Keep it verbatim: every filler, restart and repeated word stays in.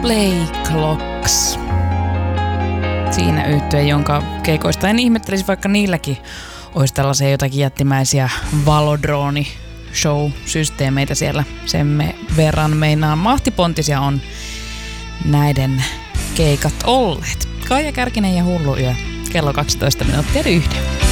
Play Clocks. Siinä yhtye, jonka keikoista en ihmettelisi, vaikka niilläkin olisi tällaisia jotakin jättimäisiä valodrooni show-systeemeitä siellä. Sen verran meinaan mahtipontisia on näiden keikat olleet. Kaija Kärkinen ja Hullu yö. Kello kaksitoista minuuttia yhden.